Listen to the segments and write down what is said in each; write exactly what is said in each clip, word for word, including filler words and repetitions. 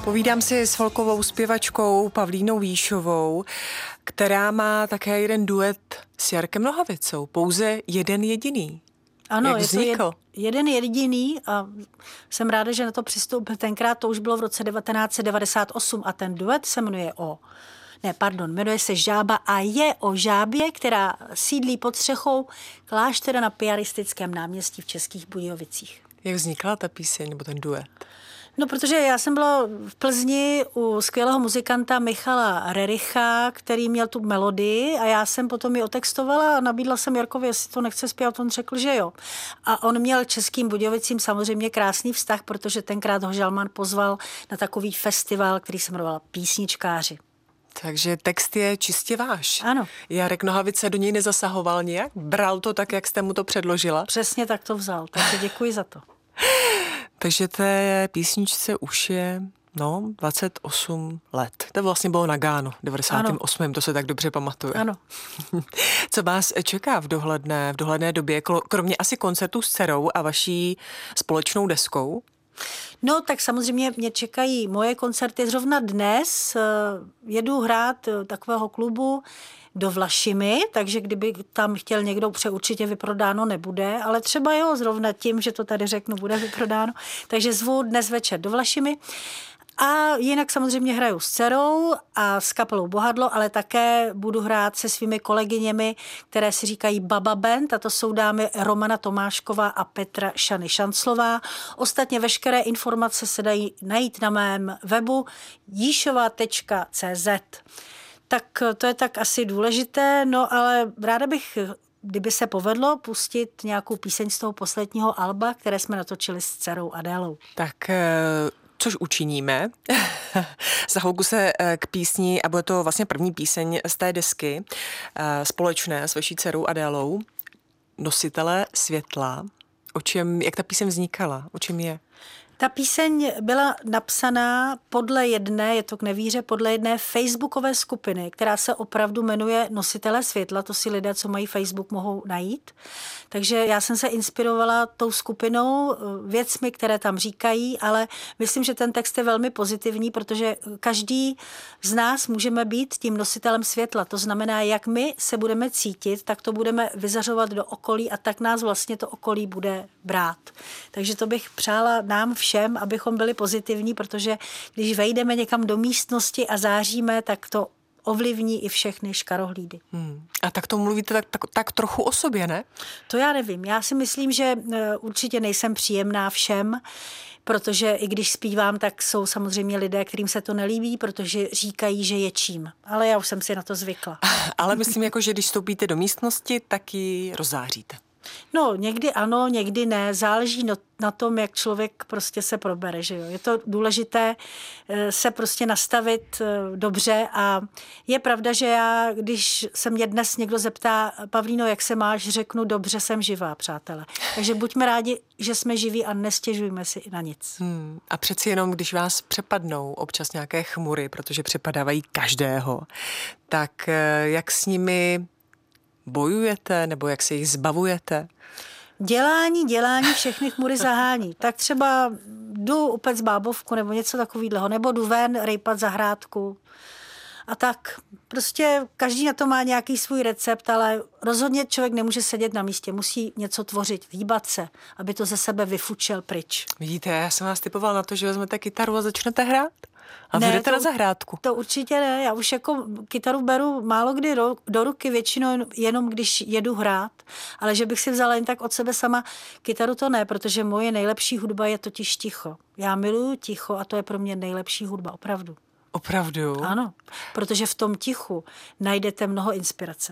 Povídám si s folkovou zpěvačkou Pavlínou Výšovou, která má také jeden duet s Jarkem Nohavicou. Pouze jeden jediný. Ano, Jak je vznikl? to jeden jediný a jsem ráda, že na to přistoupil. Tenkrát to už bylo v roce devatenáct set devadesát osm a ten duet se jmenuje o... Ne, pardon, jmenuje se Žába a je o žábě, která sídlí pod střechou kláštera na Piaristickém náměstí v Českých Budějovicích. Jak vznikla ta píseň nebo ten duet? No, protože já jsem byla v Plzni u skvělého muzikanta Michala Rericha, který měl tu melodii a já jsem potom ji otextovala a nabídla jsem Jarkovi, jestli to nechce zpívat, on řekl, že jo. A on měl Českým Budějovicím samozřejmě krásný vztah, protože tenkrát ho Žalman pozval na takový festival, který se jmenoval Písničkáři. Takže text je čistě váš. Ano. Jarek Nohavice do něj nezasahoval nijak? Bral to tak, jak jste mu to předložila? Přesně tak to vzal, takže děkuji za to. Takže té písničce už je, no, dvacet osm let. To vlastně bylo na Gánu, devadesátém osmém To se tak dobře pamatuje. Ano. Co vás čeká v dohledné, v dohledné době, kromě asi koncertů s dcerou a vaší společnou deskou? No, tak samozřejmě mě čekají moje koncerty. Zrovna dnes jedu hrát takového klubu do Vlašimi, takže kdyby tam chtěl někdo, pře určitě vyprodáno nebude, ale třeba jo, zrovna tím, že to tady řeknu, bude vyprodáno. Takže zvu dnes večer do Vlašimi. A jinak samozřejmě hraju s dcerou a s kapelou Bohadlo, ale také budu hrát se svými kolegyněmi, které si říkají Baba Band, a to jsou dámy Romana Tomášková a Petra Šany Šanclová. Ostatně veškeré informace se dají najít na mém webu jíšova tečka cé zet. Tak to je tak asi důležité, no ale ráda bych, kdyby se povedlo, pustit nějakou píseň z toho posledního alba, které jsme natočili s dcerou Adélou. Tak což učiníme. Za chvilku se k písni, a bude to vlastně první píseň z té desky, společné s vaší dcerou Adélou, Nositelé světla. O čem, jak ta píseň vznikala? O čem je? Ta píseň byla napsaná podle jedné, je to k nevíře, podle jedné facebookové skupiny, která se opravdu jmenuje Nositelé světla, to si lidé, co mají Facebook, mohou najít. Takže já jsem se inspirovala tou skupinou, věcmi, které tam říkají, ale myslím, že ten text je velmi pozitivní, protože každý z nás můžeme být tím nositelem světla. To znamená, jak my se budeme cítit, tak to budeme vyzařovat do okolí a tak nás vlastně to okolí bude brát. Takže to bych přála nám všem, abychom byli pozitivní, protože když vejdeme někam do místnosti a záříme, tak to ovlivní i všechny škarohlídy. Hmm. A tak to mluvíte tak, tak, tak trochu o sobě, ne? To já nevím. Já si myslím, že určitě nejsem příjemná všem, protože i když zpívám, tak jsou samozřejmě lidé, kterým se to nelíbí, protože říkají, že je čím. Ale já už jsem si na to zvykla. Ale myslím, jako, že když vstoupíte do místnosti, tak ji rozzáříte. No, někdy ano, někdy ne. Záleží na tom, jak člověk prostě se probere, že jo. Je to důležité se prostě nastavit dobře a je pravda, že já, když se mě dnes někdo zeptá, Pavlíno, jak se máš, řeknu, dobře, jsem živá, přátelé. Takže buďme rádi, že jsme živí a nestěžujme si na nic. Hmm. A přeci jenom, když vás přepadnou občas nějaké chmury, protože přepadávají každého, tak jak s nimi bojujete, nebo jak se jich zbavujete? Dělání, dělání všechny chmury zahání. Tak třeba jdu upec bábovku nebo něco takového, nebo jdu ven rejpat zahrádku. A tak prostě každý na to má nějaký svůj recept, ale rozhodně člověk nemůže sedět na místě, musí něco tvořit, hýbat se, aby to ze sebe vyfučel pryč. Vidíte, já jsem vás typoval na to, že vezmete kytaru a začnete hrát? A ne, jdete na zahrádku? To určitě ne, já už jako kytaru beru málo kdy do ruky, většinou jenom když jedu hrát, ale že bych si vzala jen tak od sebe sama kytaru, to ne, protože moje nejlepší hudba je totiž ticho. Já miluju ticho a to je pro mě nejlepší hudba, opravdu. Opravdu? Ano, protože v tom tichu najdete mnoho inspirace.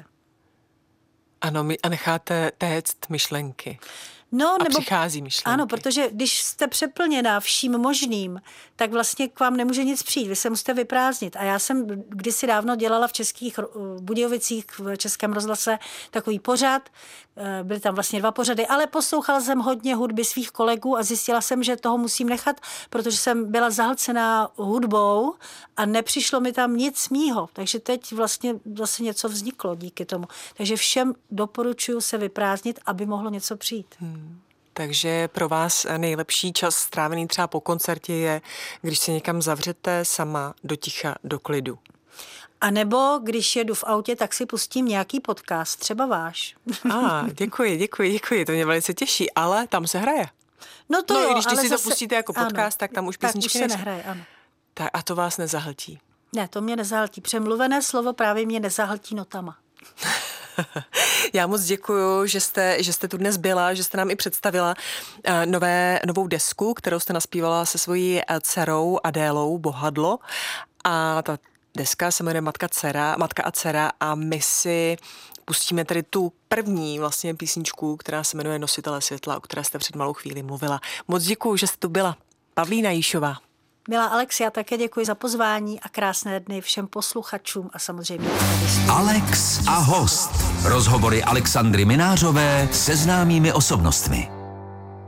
Ano, a necháte téct myšlenky. No, a nebo, přichází myšlenky. Ano, protože když jste přeplněná vším možným, tak vlastně k vám nemůže nic přijít, vy se musíte vyprázdnit. A já jsem kdysi dávno dělala v Českých Budějovicích, v Českém rozhlase takový pořad, byly tam vlastně dva pořady, ale poslouchala jsem hodně hudby svých kolegů a zjistila jsem, že toho musím nechat, protože jsem byla zahlcená hudbou a nepřišlo mi tam nic mýho. Takže teď vlastně zase něco vzniklo díky tomu. Takže všem doporučuji se vyprázdnit, aby mohlo něco přijít. Hmm. takže pro vás nejlepší čas strávený třeba po koncertě je, když se někam zavřete sama do ticha, do klidu. A nebo když jedu v autě, tak si pustím nějaký podcast, třeba váš. A, ah, děkuji, děkuji, děkuji, to mě velice těší, ale tam se hraje. No to no, jo, když, když ale si zase, to pustíte jako podcast, ano, tak tam už písničky tak už se nehraje, ano. Tak a to vás nezahltí? Ne, to mě nezahltí. Přemluvené slovo právě mě nezahltí notama. Já moc děkuju, že jste, že jste tu dnes byla, že jste nám i představila nové, novou desku, kterou jste naspívala se svojí dcerou Adélou Bohadlo. A ta deska se jmenuje Matka, dcera, Matka a dcera a my si pustíme tedy tu první vlastně písničku, která se jmenuje Nositelé světla, o které jste před malou chvíli mluvila. Moc děkuju, že jste tu byla. Pavlína Jíšová. Milá Alex, já také děkuji za pozvání a krásné dny všem posluchačům a samozřejmě Alex a host. Rozhovory Alexandry Minářové se známými osobnostmi.